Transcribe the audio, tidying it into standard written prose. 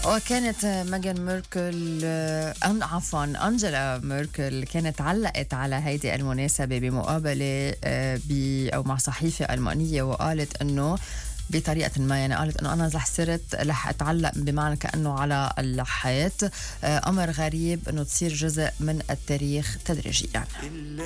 وكانت ميغان ميركل عفوا أنجيلا ميركل كانت علقت على هيدي المناسبة بمقابلة أو مع صحيفة ألمانية، وقالت أنه بطريقة ما، يعني قالت أنه أنا رح أتعلق بمعنى كأنه على الحيط. أمر غريب أنه تصير جزء من التاريخ تدريجيا.